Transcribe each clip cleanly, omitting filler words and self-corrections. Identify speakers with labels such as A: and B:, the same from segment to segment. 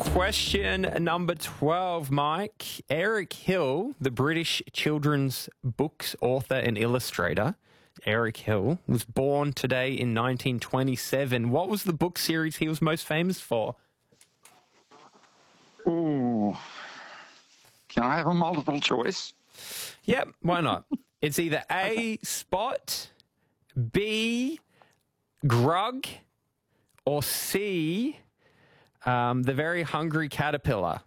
A: Question number 12, Mike. Eric Hill, the British children's books author and illustrator, Eric Hill, was born today in 1927. What was the book series he was most famous for?
B: Ooh. Can I have a multiple choice?
A: Yep, why not? It's either A, Spot, B, Grug, or C, The Very Hungry Caterpillar.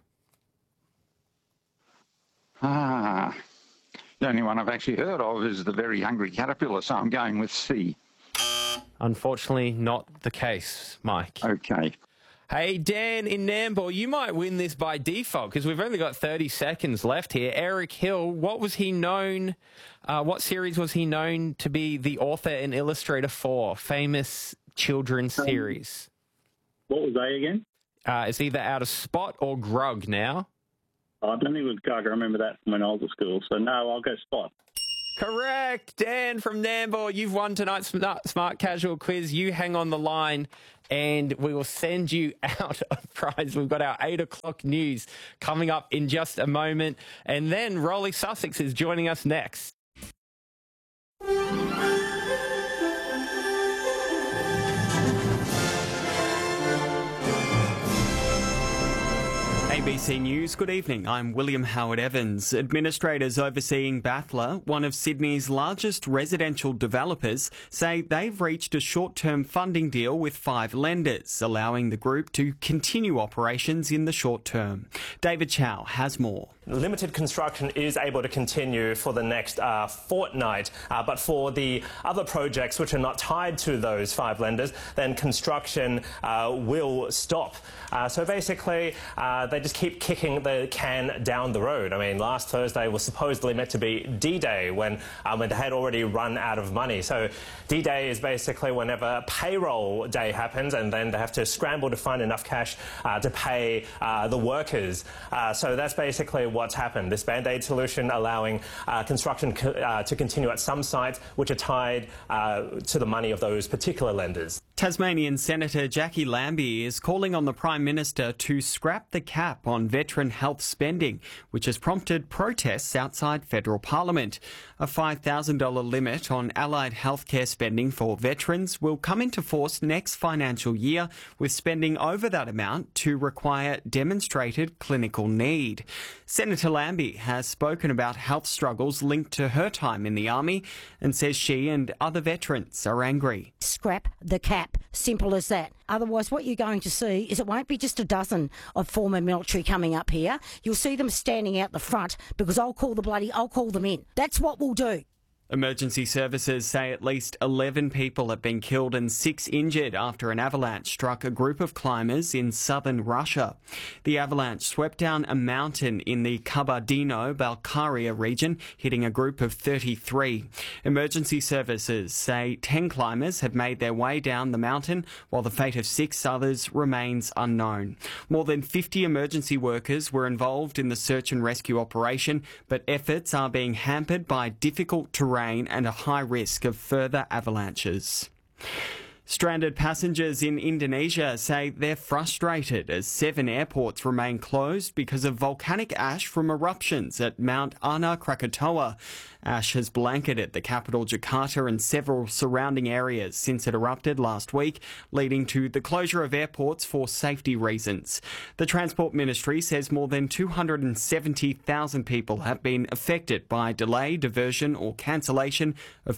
B: The only one I've actually heard of is The Very Hungry Caterpillar, so I'm going with C.
A: Unfortunately, not the case, Mike.
B: Okay.
A: Hey, Dan in Nambour, you might win this by default because we've only got 30 seconds left here. Eric Hill, what series was he known to be the author and illustrator for? Famous children's series.
C: What was they again?
A: It's either Out of Spot or Grug now.
C: I don't think it was Grug. I remember that from when I was at school. So, no, I'll go Spot.
A: Correct. Dan from Nambour, you've won tonight's Smart Casual quiz. You hang on the line and we will send you out a prize. We've got our 8 o'clock news coming up in just a moment. And then Rolly Sussex is joining us next.
D: ABC News, good evening. I'm William Howard Evans. Administrators overseeing Bathla, one of Sydney's largest residential developers, say they've reached a short-term funding deal with 5 lenders, allowing the group to continue operations in the short term. David Chow has more.
E: Limited construction is able to continue for the next fortnight, but for the other projects which are not tied to those 5 lenders, then construction will stop. So basically, they just keep kicking the can down the road. I mean, last Thursday was supposedly meant to be D-Day when they had already run out of money. So D-Day is basically whenever payroll day happens and then they have to scramble to find enough cash to pay the workers. So that's basically what's happened. This Band-Aid solution allowing construction to continue at some sites which are tied to the money of those particular lenders.
D: Tasmanian Senator Jackie Lambie is calling on the Prime Minister to scrap the cap on veteran health spending, which has prompted protests outside federal parliament. A $5,000 limit on allied healthcare spending for veterans will come into force next financial year, with spending over that amount to require demonstrated clinical need. Senator Lambie has spoken about health struggles linked to her time in the army and says she and other veterans are angry.
F: Scrap the cap. Simple as that. Otherwise, what you're going to see is it won't be just a dozen of former military coming up here. You'll see them standing out the front because I'll call them in. That's what we'll do.
D: Emergency services say at least 11 people have been killed and 6 injured after an avalanche struck a group of climbers in southern Russia. The avalanche swept down a mountain in the Kabardino-Balkaria region, hitting a group of 33. Emergency services say 10 climbers have made their way down the mountain, while the fate of 6 others remains unknown. More than 50 emergency workers were involved in the search and rescue operation, but efforts are being hampered by difficult terrain and a high risk of further avalanches. Stranded passengers in Indonesia say they're frustrated as 7 airports remain closed because of volcanic ash from eruptions at Mount Anak Krakatoa. Ash has blanketed the capital Jakarta and several surrounding areas since it erupted last week, leading to the closure of airports for safety reasons. The Transport Ministry says more than 270,000 people have been affected by delay, diversion or cancellation of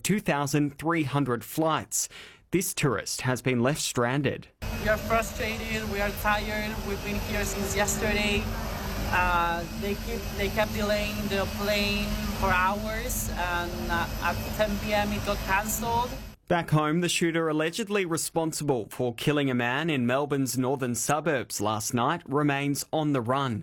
D: 2,300 flights. This tourist has been left stranded.
G: We are frustrated, we are tired, we've been here since yesterday. They kept delaying the plane for hours, and at 10 p.m. it got cancelled.
D: Back home, the shooter allegedly responsible for killing a man in Melbourne's northern suburbs last night remains on the run.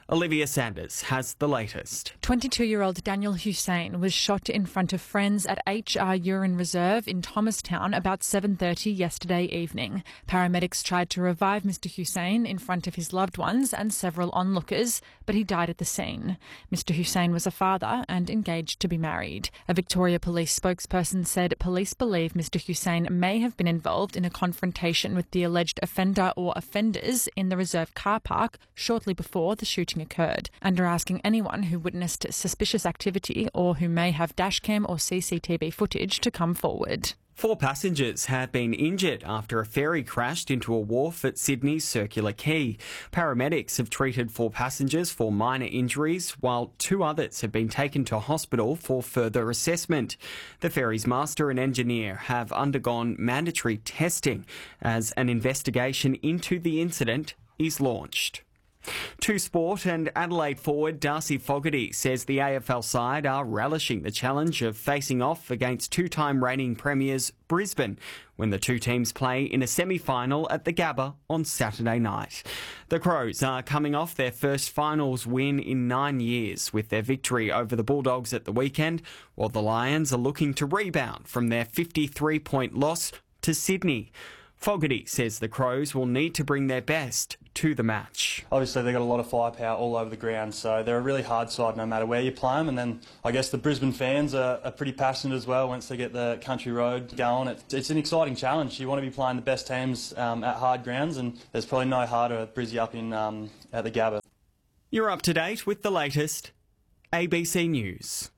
D: Olivia Sanders has the latest.
H: 22-year-old Daniel Hussein was shot in front of friends at HR Urine Reserve in Thomastown about 7:30 yesterday evening. Paramedics tried to revive Mr Hussein in front of his loved ones and several onlookers, but he died at the scene. Mr Hussein was a father and engaged to be married. A Victoria Police spokesperson said police believe Mr Hussein may have been involved in a confrontation with the alleged offender or offenders in the reserve car park shortly before the shooting occurred, and are asking anyone who witnessed suspicious activity or who may have dashcam or CCTV footage to come forward.
D: 4 passengers have been injured after a ferry crashed into a wharf at Sydney's Circular Quay. Paramedics have treated 4 passengers for minor injuries, while 2 others have been taken to hospital for further assessment. The ferry's master and engineer have undergone mandatory testing as an investigation into the incident is launched. To sport, and Adelaide forward Darcy Fogarty says the AFL side are relishing the challenge of facing off against 2-time reigning premiers Brisbane when the 2 teams play in a semi-final at the Gabba on Saturday night. The Crows are coming off their first finals win in 9 years with their victory over the Bulldogs at the weekend, while the Lions are looking to rebound from their 53-point loss to Sydney. Fogarty says the Crows will need to bring their best to the match.
I: Obviously they've got a lot of firepower all over the ground, so they're a really hard side no matter where you play them. And then I guess the Brisbane fans are pretty passionate as well once they get the country road going. It's an exciting challenge. You want to be playing the best teams at hard grounds, and there's probably no harder Brizzy up in at the Gabba.
D: You're up to date with the latest ABC News.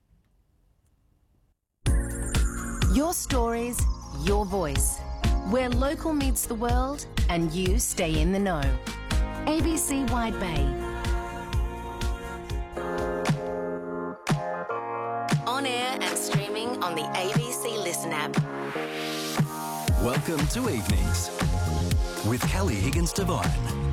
J: Your stories, your voice. Where local meets the world and you stay in the know. ABC Wide Bay. On air and streaming on the ABC Listen app.
K: Welcome to Evenings with Kelly Higgins-Devine.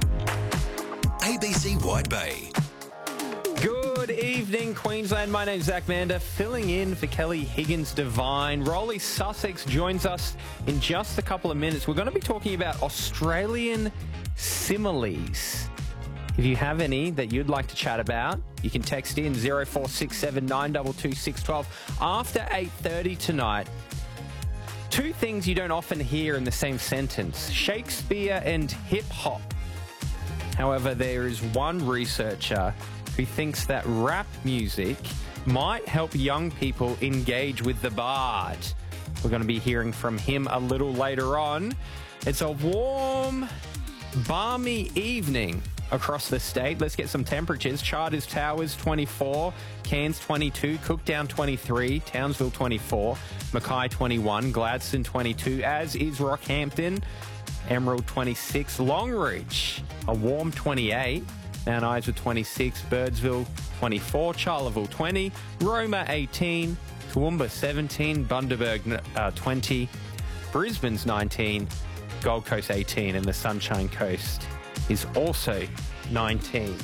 K: ABC Wide Bay.
A: Good evening, Queensland. My name's Zach Mander, filling in for Kelly Higgins-Devine. Rolly Sussex joins us in just a couple of minutes. We're going to be talking about Australian similes. If you have any that you'd like to chat about, you can text in 0467 922 612. After 8:30 tonight, 2 things you don't often hear in the same sentence: Shakespeare and hip-hop. However, there is one researcher who thinks that rap music might help young people engage with the bard. We're going to be hearing from him a little later on. It's a warm, balmy evening across the state. Let's get some temperatures. Charters Towers 24, Cairns 22, Cooktown 23, Townsville 24, Mackay 21, Gladstone 22, as is Rockhampton, Emerald 26, Longreach a warm 28, Mount Isa 26, Birdsville 24, Charleville 20, Roma 18, Toowoomba 17, Bundaberg 20, Brisbane's 19, Gold Coast 18, and the Sunshine Coast is also 19.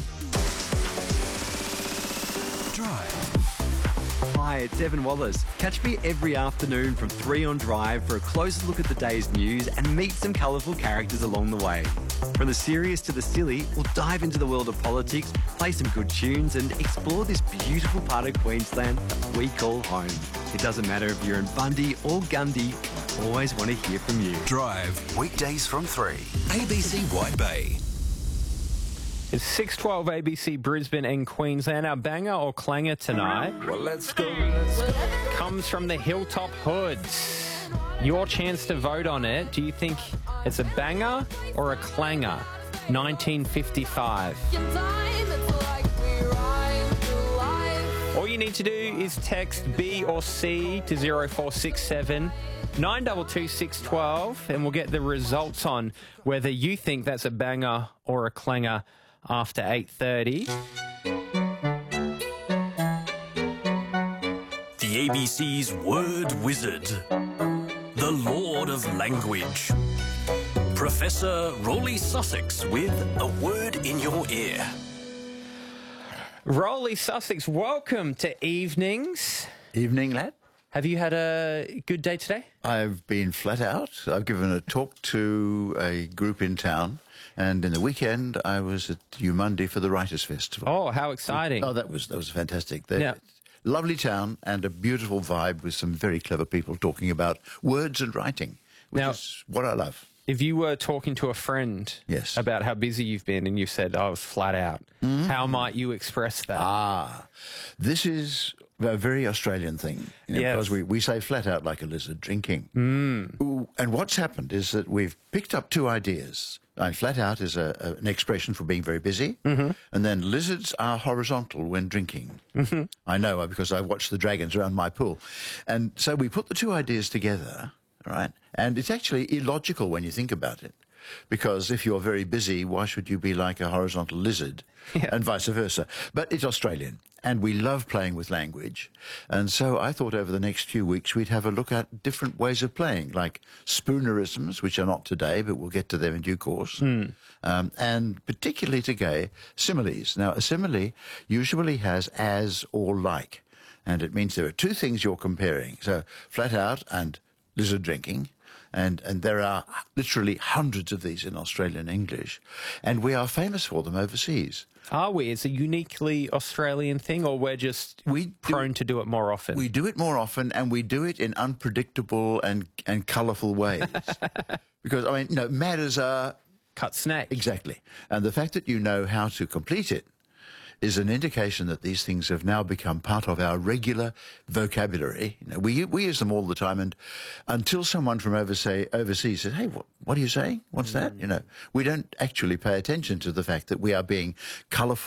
K: Drive.
L: Hi, it's Evan Wallace. Catch me every afternoon from 3 on Drive for a closer look at the day's news and meet some colourful characters along the way. From the serious to the silly, we'll dive into the world of politics, play some good tunes and explore this beautiful part of Queensland that we call home. It doesn't matter if you're in Bundy or Gundy, always want to hear from you.
K: Drive, weekdays from 3. ABC Wide Bay.
A: It's 6:12 ABC Brisbane and Queensland. Our banger or clanger tonight, well, let's go. Comes from the Hilltop Hoods. Your chance to vote on it. Do you think it's a banger or a clanger? 1955. All you need to do is text B or C to 0467 922 612 and we'll get the results on whether you think that's a banger or a clanger after 8:30.
K: The ABC's Word Wizard. The Lord of Language. Professor Rolly Sussex with a word in your ear.
A: Rolly Sussex, welcome to Evenings.
M: Evening, lad.
A: Have you had a good day today?
M: I've been flat out. I've given a talk to a group in town, And in the weekend, I was at Umandi for the Writers' Festival.
A: Oh, how exciting.
M: Oh, that was fantastic.
A: Yeah.
M: Lovely town and a beautiful vibe with some very clever people talking about words and writing, which is what I love.
A: If you were talking to a friend about how busy you've been and you said, I was flat out, how might you express that?
M: This is a very Australian thing. Because we say flat out like a lizard drinking. Ooh, and what's happened is that we've picked up two ideas. Flat out is an expression for being very busy. And then lizards are horizontal when drinking. I know because I watch the dragons around my pool. And so we put the two ideas together, right? And it's actually illogical when you think about it. Because if you're very busy, why should you be like a horizontal lizard? And vice versa. But it's Australian, and we love playing with language. And so I thought over the next few weeks we'd have a look at different ways of playing, like spoonerisms, which are not today, but we'll get to them in due course. And particularly today, similes. Now, a simile usually has as or like, and it means there are two things you're comparing. So flat out and lizard drinking. And there are literally hundreds of these in Australian English, and we are famous for them overseas.
A: Are we? It's a uniquely Australian thing, or we're just prone to do it more often?
M: We do it more often, and we do it in unpredictable and colourful ways. Because, I mean, matters are...
A: cut snake.
M: Exactly. And the fact that you know how to complete it is an indication that these things have now become part of our regular vocabulary. We use them all the time, and until someone from overseas says, hey, what are you saying? What's that? We don't actually pay attention to the fact that we are being colourful